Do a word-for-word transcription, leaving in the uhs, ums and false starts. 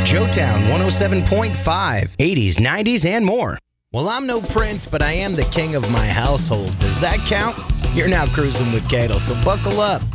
Joetown one oh seven point five, eighties, nineties, and more. Well, I'm no prince, but I am the king of my household. Does that count? You're now cruising with Cato, so buckle up.